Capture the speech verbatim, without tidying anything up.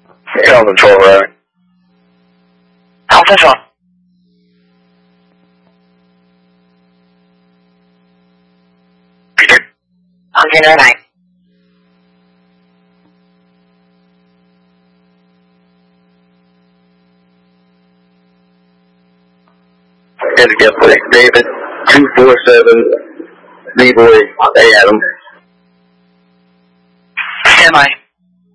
Alpha twelve, right? Alpha twelve. On zero nine. Here's a Gateway. David, two four seven, B-Boy, A Adam. Stand by.